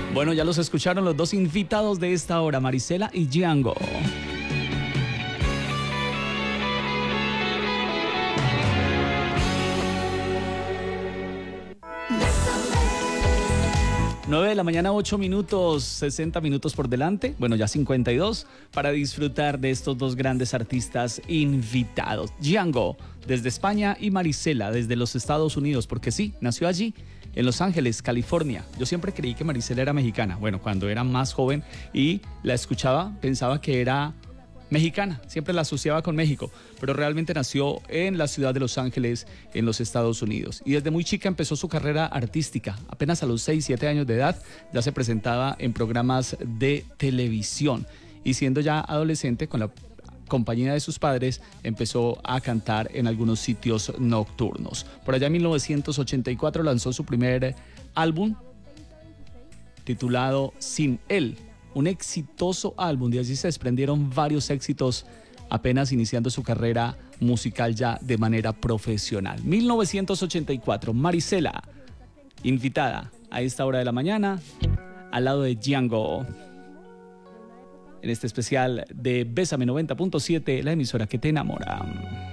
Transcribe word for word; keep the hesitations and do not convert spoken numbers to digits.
Bueno, ya los escucharon los dos invitados de esta hora, Marisela y Django. nueve de la mañana, ocho minutos, sesenta minutos por delante, bueno ya cincuenta y dos, para disfrutar de estos dos grandes artistas invitados. Django desde España y Marisela desde los Estados Unidos, porque sí, nació allí, en Los Ángeles, California. Yo siempre creí que Marisela era mexicana, bueno, cuando era más joven y la escuchaba, pensaba que era mexicana, siempre la asociaba con México, pero realmente nació en la ciudad de Los Ángeles, en los Estados Unidos. Y desde muy chica empezó su carrera artística. Apenas a los seis, siete años de edad ya se presentaba en programas de televisión. Y siendo ya adolescente, con la compañía de sus padres, empezó a cantar en algunos sitios nocturnos. Por allá en mil novecientos ochenta y cuatro lanzó su primer álbum titulado Sin Él. Un exitoso álbum, de allí se desprendieron varios éxitos apenas iniciando su carrera musical ya de manera profesional. mil novecientos ochenta y cuatro, Marisela, invitada a esta hora de la mañana, al lado de Django, en este especial de Bésame noventa punto siete, la emisora que te enamora.